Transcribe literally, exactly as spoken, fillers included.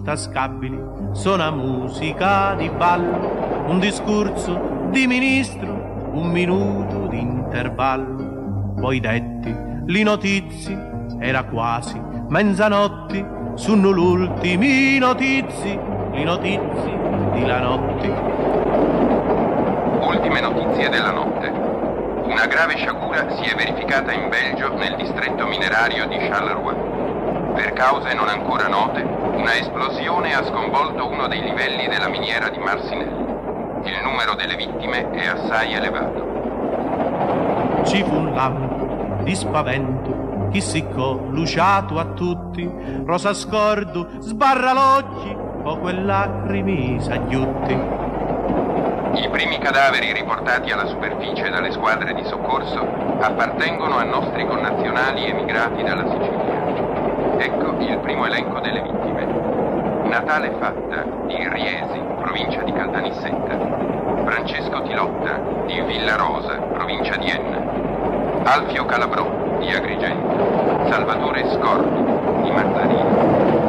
intascabili, suona musica di ballo, un discorso di ministro, un minuto di intervallo. Poi detti li notizi, era quasi mezzanotte, sono l'ultimi notizi, li notizi di la notte. Ultime notizie della notte. Una grave sciagura si è verificata in Belgio nel distretto minerario di Charleroi. Per cause non ancora note, una esplosione ha sconvolto uno dei livelli della miniera di Marcinelle. Il numero delle vittime è assai elevato. Ci fu un lampo di spavento, chi siccò luciato a tutti, rosa scordo sbarra l'occhi, o quell'acrimi s'aggiutti. I primi cadaveri riportati alla superficie dalle squadre di soccorso appartengono a nostri connazionali emigrati dalla Sicilia. Ecco il primo elenco delle vittime. Natale Fatta, di Riesi, provincia di Caltanissetta. Francesco Tilotta, di Villarosa, provincia di Enna. Alfio Calabrò, di Agrigento. Salvatore Scordi, di Mazzarino.